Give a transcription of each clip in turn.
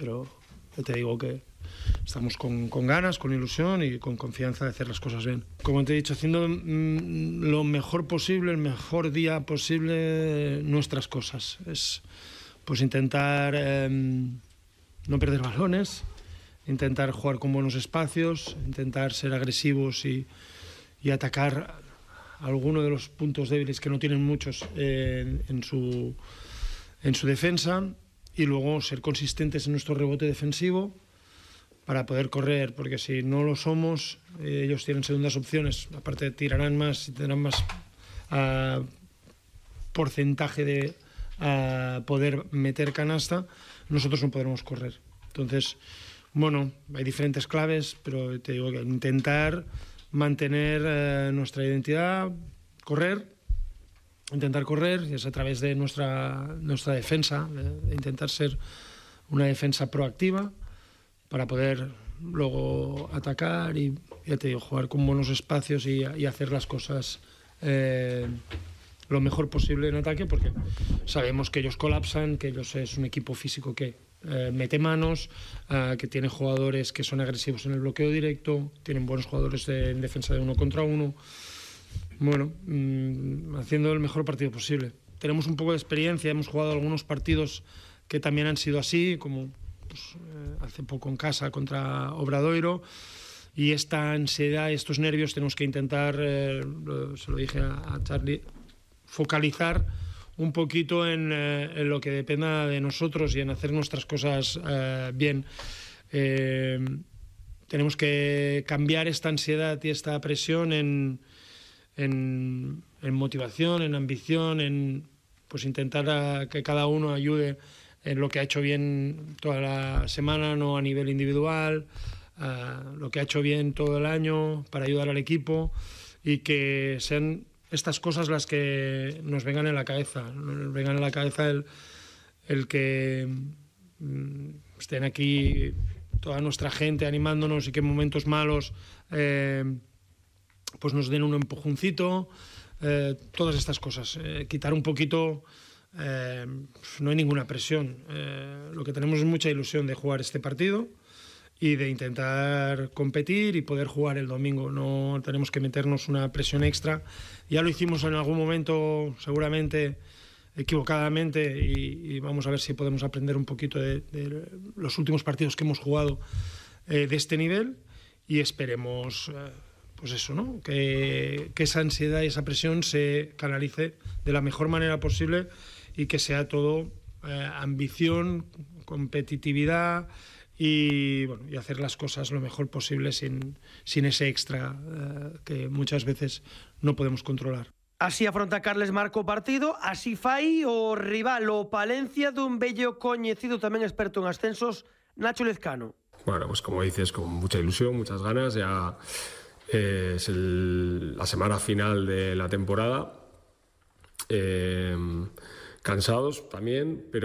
pero yo te digo que estamos con ganas, con ilusión y con confianza de hacer las cosas bien. Como te he dicho, haciendo lo mejor posible, el mejor día posible, nuestras cosas. Es pues intentar no perder balones, intentar jugar con buenos espacios, intentar ser agresivos y atacar alguno de los puntos débiles que no tienen muchos en su defensa, y luego ser consistentes en nuestro rebote defensivo para poder correr, porque si no lo somos, ellos tienen segundas opciones, aparte tirarán más y tendrán más porcentaje de poder meter canasta, nosotros no podremos correr. Entonces, bueno, hay diferentes claves, pero te digo que intentar mantener nuestra identidad, intentar correr, y es a través de nuestra defensa, de intentar ser una defensa proactiva para poder luego atacar y, ya te digo, jugar con buenos espacios y hacer las cosas lo mejor posible en ataque, porque sabemos que ellos colapsan, que ellos es un equipo físico que mete manos, que tiene jugadores que son agresivos en el bloqueo directo, tienen buenos jugadores en defensa de 1 contra 1. Bueno, haciendo el mejor partido posible. Tenemos un poco de experiencia, hemos jugado algunos partidos que también han sido así, como pues, hace poco en casa contra Obradoiro, y esta ansiedad, estos nervios, tenemos que intentar, se lo dije a Charlie, focalizar un poquito en lo que dependa de nosotros y en hacer nuestras cosas bien. Tenemos que cambiar esta ansiedad y esta presión en motivación, en ambición, en pues intentar que cada uno ayude en lo que ha hecho bien toda la semana, no a nivel individual, lo que ha hecho bien todo el año para ayudar al equipo, y que sean estas cosas las que nos vengan en la cabeza. Nos vengan en la cabeza el que estén aquí toda nuestra gente animándonos y que en momentos malos pues nos den un empujoncito, todas estas cosas. Quitar un poquito, no hay ninguna presión. Lo que tenemos es mucha ilusión de jugar este partido y de intentar competir y poder jugar el domingo. No tenemos que meternos una presión extra. Ya lo hicimos en algún momento, seguramente equivocadamente, y vamos a ver si podemos aprender un poquito de los últimos partidos que hemos jugado de este nivel, y esperemos pues eso, ¿no? Que esa ansiedad y esa presión se canalice de la mejor manera posible y que sea todo ambición, competitividad y, bueno, y hacer las cosas lo mejor posible sin ese extra que muchas veces no podemos controlar. Así afronta Carles Marco o partido, así fai o rival, o Palencia, dun vello coñecido tamén experto en ascensos, Nacho Lezcano. Bueno, pues como dices, con mucha ilusión, muchas ganas, ya es la semana final de la temporada, cansados también, pero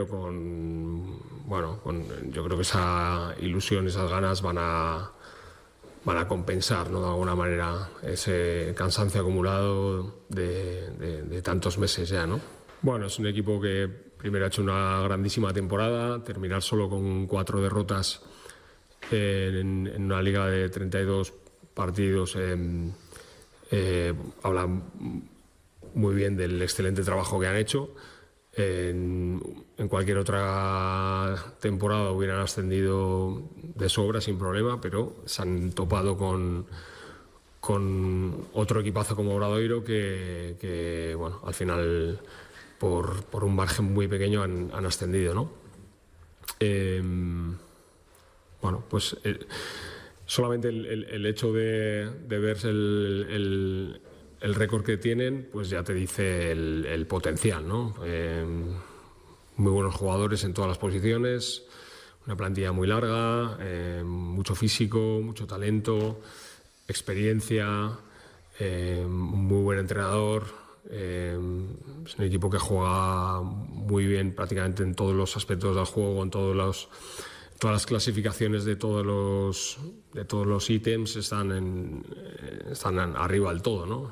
yo creo que esa ilusión, esas ganas van a compensar, ¿no?, de alguna manera ese cansancio acumulado de tantos meses ya, ¿no? Bueno, es un equipo que primero ha hecho una grandísima temporada, terminar solo con 4 derrotas en una liga de 32 partidos habla muy bien del excelente trabajo que han hecho. En cualquier otra temporada hubieran ascendido de sobra sin problema, pero se han topado con otro equipazo como Obradoiro que bueno, al final por un margen muy pequeño han ascendido, ¿no? Bueno, pues solamente el hecho de verse el récord que tienen, pues ya te dice el potencial, ¿no? Muy buenos jugadores en todas las posiciones, una plantilla muy larga, mucho físico, mucho talento, experiencia, muy buen entrenador. Es un equipo que juega muy bien prácticamente en todos los aspectos del juego, en todas las clasificaciones de todos los ítems están arriba del todo, ¿no?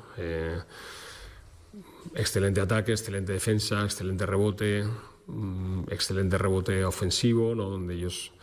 Excelente ataque, excelente defensa, excelente rebote ofensivo, ¿no?, donde ellos